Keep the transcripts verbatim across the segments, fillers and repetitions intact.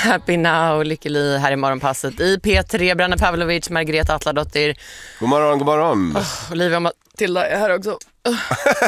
Happy now, lycklig här i morgonpasset i P tre. Branne Pavlovic, Margareta Atladottir. God morgon, god morgon. Oh, Olivia Matilda är här också. Oh.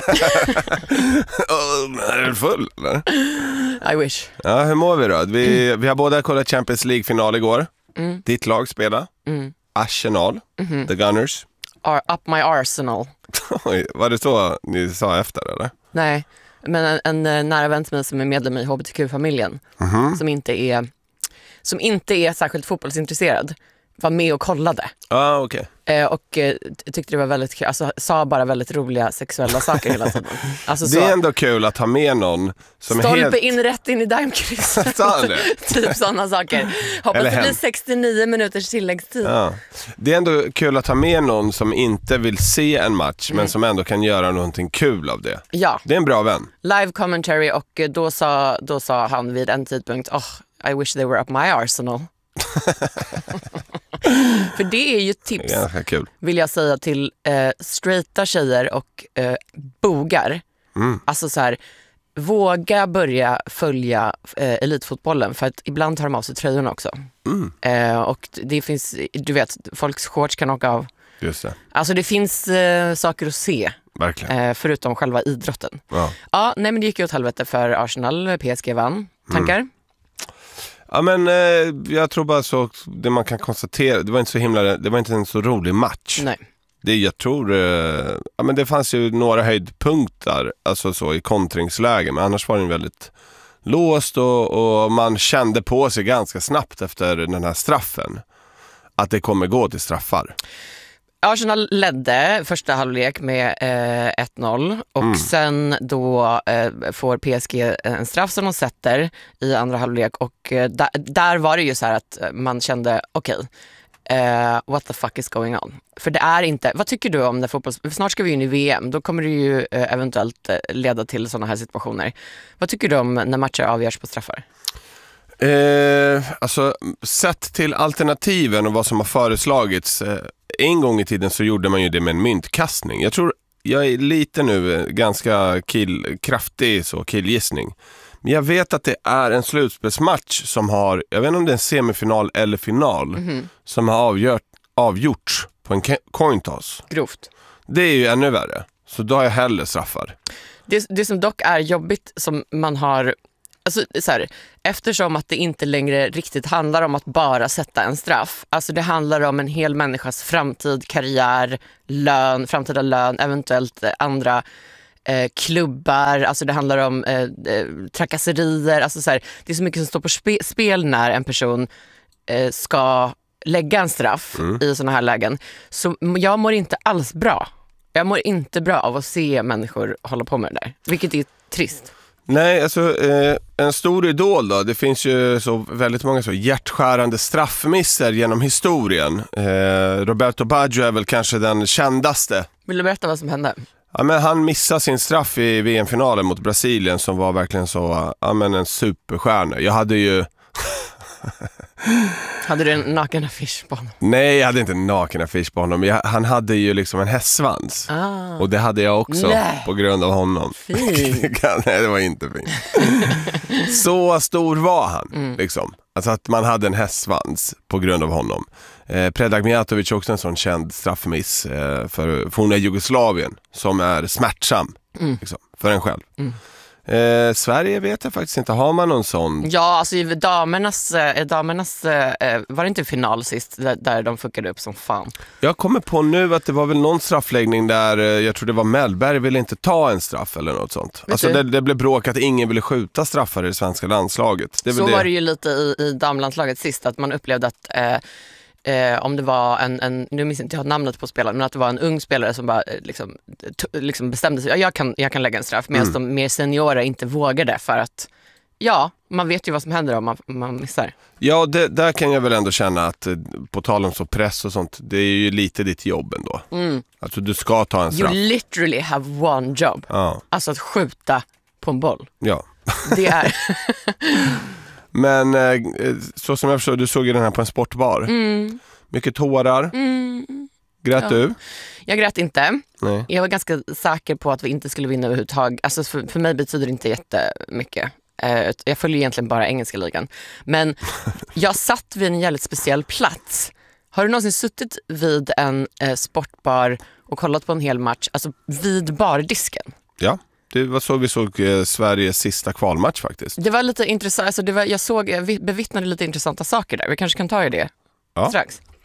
Är du full, eller? I wish. Ja, hur mår vi då? Vi, mm. vi har båda kollat Champions League-final igår. Mm. Ditt lag spelade. Mm. Arsenal, mm-hmm. The Gunners. Ar- up my arsenal. Var det så ni sa efter, eller? Nej, men en, en, en nära vän till mig som är medlem i H B T Q-familjen mm-hmm. som inte är som inte är särskilt fotbollsintresserad var med och kollade. Ah, okej. Okay. Eh, och eh, tyckte det var väldigt kul. Alltså sa bara väldigt roliga sexuella saker hela tiden. Alltså, det så, är ändå kul att ha med någon som stolpe är helt... in rätt in i daimkrysset. Typ sådana saker. Hoppas det blir sextionio minuters tilläggstid. Ja. Det är ändå kul att ha med någon som inte vill se en match mm. men som ändå kan göra någonting kul av det. Ja. Det är en bra vän. Live commentary, och då sa, då sa han vid en tidpunkt, oh, I wish they were up my arsenal. För det är ju tips, ganska kul. Vill jag säga till eh, straighta tjejer och eh, bogar. Mm. Alltså så här, våga börja följa eh, elitfotbollen, för att ibland tar de av sig tröjorna också. Mm. Eh, och det finns, du vet, folks shorts kan åka av. Just det. Alltså det finns eh, saker att se. Verkligen. Eh, förutom själva idrotten. Ja. Ja, nej men det gick ju åt helvete för Arsenal. P S G vann. Tankar? Mm. Ja, men eh, jag tror bara så det man kan konstatera, det var inte så himla, det var inte en så rolig match. Nej. Det jag tror eh, ja, men det fanns ju några höjdpunkter alltså så i kontringsläge, men annars var det väldigt låst och, och man kände på sig ganska snabbt efter den här straffen att det kommer gå till straffar. Arsenal ledde första halvlek med eh, ett noll och mm. sen då eh, får P S G en straff som de sätter i andra halvlek, och eh, där, där var det ju så här att man kände okej, okay, eh, what the fuck is going on? För det är inte, vad tycker du om när fotboll, snart ska vi in i V M, då kommer det ju eh, eventuellt eh, leda till sådana här situationer. Vad tycker du om när matcher avgörs på straffar? Eh, alltså sett till alternativen och vad som har föreslagits, eh, en gång i tiden så gjorde man ju det med en myntkastning. Jag tror, jag är lite nu ganska kill, kraftig så killgissning. Men jag vet att det är en slutspelsmatch som har, jag vet inte om det är en semifinal eller final, mm-hmm. som har avgjort, avgjorts på en coin toss. Grovt. Det är ju ännu värre. Så då har jag hellre straffar. Det, det som dock är jobbigt som man har... Alltså, så här, eftersom att det inte längre riktigt handlar om att bara sätta en straff. Alltså det handlar om en hel människas framtid, karriär, lön, framtida lön, eventuellt andra eh, klubbar. Alltså det handlar om eh, eh, trakasserier. Alltså så här, det är så mycket som står på spe- spel när en person eh, ska lägga en straff mm. i såna här lägen. Så jag mår inte alls bra. Jag mår inte bra av att se människor hålla på med det där. Vilket är trist. Nej, alltså eh, en stor idol då. Det finns ju så väldigt många så hjärtskärande straffmisser genom historien. Eh, Roberto Baggio är väl kanske den kändaste. Vill du berätta vad som hände? Ja, men han missade sin straff i V M-finalen mot Brasilien som var verkligen så, ja men en superstjärna. Jag hade ju... Hade du en naken affisch på honom? Nej, jag hade inte en naken affisch på honom. Jag, han hade ju liksom en hästsvans. Ah. Och det hade jag också. Nej. På grund av honom. Fint. Nej, det var inte fint. Så stor var han. Mm. Liksom. Alltså att man hade en hästsvans på grund av honom. Eh, Predrag Mijatovic är också en sån känd straffmiss eh, för forna Jugoslavien som är smärtsam mm. liksom, för en själv. Mm. Eh, Sverige vet jag faktiskt inte. Har man någon sån? Ja, alltså i damernas, eh, damernas eh, var det inte final sist där, där de fuckade upp som fan? Jag kommer på nu att det var väl någon straffläggning där eh, jag tror det var Mellberg ville inte ta en straff eller något sånt. Vet alltså det, det blev bråk att ingen ville skjuta straffar i det svenska landslaget. Det Så det. var det ju lite i, i damlandslaget sist, att man upplevde att eh, Eh, om det var en, en, nu minns inte jag namnet på spelaren, men att det var en ung spelare som bara eh, liksom, t- liksom bestämde sig, ja, jag, kan, jag kan lägga en straff, medan mm. de mer seniora inte vågade för att, ja, man vet ju vad som händer om man, man missar. Ja, det, där kan jag väl ändå känna att på tal om så press och sånt, det är ju lite ditt jobb ändå. Mm. Alltså du ska ta en straff. You literally have one job. Ja. Alltså att skjuta på en boll. Ja. Det är... Men eh, så som jag förstår, du såg ju den här på en sportbar. Mm. Mycket tårar. Mm. Grät ja. du? Jag grät inte. Nej. Jag var ganska säker på att vi inte skulle vinna överhuvudtaget. Alltså för, för mig betyder det inte jättemycket Eh, jag följer egentligen bara engelska ligan. Men jag satt vid en jävligt speciell plats. Har du någonsin suttit vid en eh, sportbar och kollat på en hel match, alltså vid bardisken? Ja, det var så vi såg eh, Sveriges sista kvalmatch faktiskt. Det var lite intressant, alltså det var, jag såg, jag bevittnade lite intressanta saker där. Vi kanske kan ta i det ja. strax.